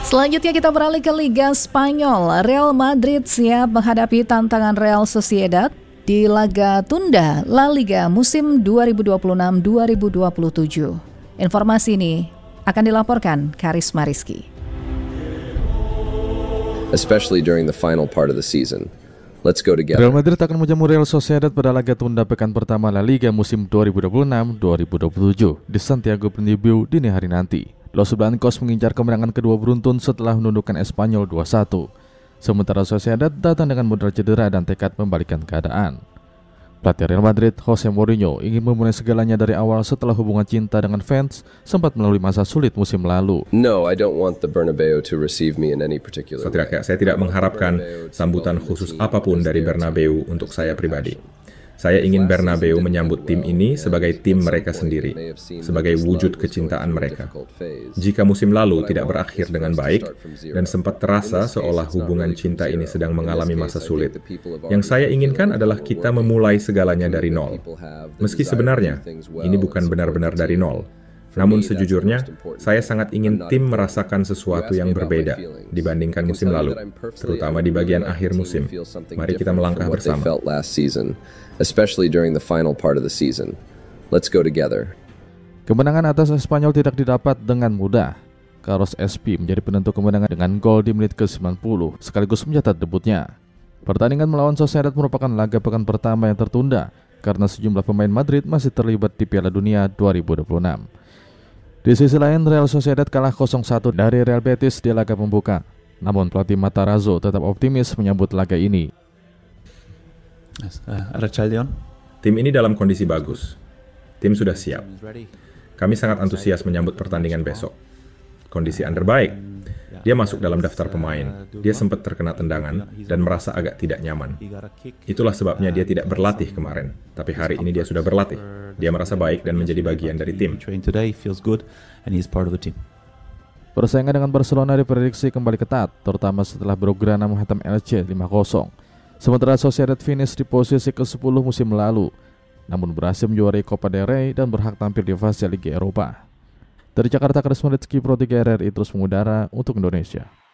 Selanjutnya kita beralih ke Liga Spanyol. Real Madrid siap menghadapi tantangan Real Sociedad di laga tunda La Liga musim 2026-2027. Informasi ini akan dilaporkan Karisma Rizky. Especially during the final part of the season. Let's go together. Real Madrid akan menjamu Real Sociedad pada laga tunda pekan pertama La Liga musim 2026-2027 di Santiago Bernabeu dini hari nanti. Los Blancos mengincar kemenangan kedua beruntun setelah menundukkan Espanyol 2-1. Sementara Sociedad datang dengan modal cedera dan tekad membalikkan keadaan. Pelatih Real Madrid, Jose Mourinho, ingin memulai segalanya dari awal setelah hubungan cinta dengan fans sempat melalui masa sulit musim lalu. No, I don't want the Bernabeu to receive me in any particular way. Saya tidak mengharapkan sambutan khusus apapun dari Bernabeu untuk saya pribadi. Saya ingin Bernabeu menyambut tim ini sebagai tim mereka sendiri, sebagai wujud kecintaan mereka. Jika musim lalu tidak berakhir dengan baik, dan sempat terasa seolah hubungan cinta ini sedang mengalami masa sulit, yang saya inginkan adalah kita memulai segalanya dari nol. Meski sebenarnya, ini bukan benar-benar dari nol. Namun sejujurnya, saya sangat ingin tim merasakan sesuatu yang berbeda dibandingkan musim lalu, terutama di bagian akhir musim. Mari kita melangkah bersama. Especially during the final part of the season. Let's go together. Kemenangan atas Espanyol tidak didapat dengan mudah. Carlos SP menjadi penentu kemenangan dengan gol di menit ke-90 sekaligus mencatat debutnya. Pertandingan melawan Sociedad merupakan laga pekan pertama yang tertunda karena sejumlah pemain Madrid masih terlibat di Piala Dunia 2026. Di sisi lain, Real Sociedad kalah 0-1 dari Real Betis di laga pembuka. Namun pelatih Matarazzo tetap optimis menyambut laga ini. Tim ini dalam kondisi bagus. Tim sudah siap. Kami sangat antusias menyambut pertandingan besok. Kondisi Under baik. Dia masuk dalam daftar pemain. Dia sempat terkena tendangan dan merasa agak tidak nyaman. Itulah sebabnya dia tidak berlatih kemarin. Tapi hari ini dia sudah berlatih. Dia merasa baik dan menjadi bagian dari tim. Persaingan dengan Barcelona diprediksi kembali ketat, terutama setelah Blaugrana menghantam Elche 5-0. Sementara Sociedad finish di posisi ke-10 musim lalu, namun berhasil menjuarai Copa del Rey dan berhak tampil di fase Liga Eropa. Dari Jakarta, Karisma Rizky, Pro 3 RRI terus mengudara untuk Indonesia.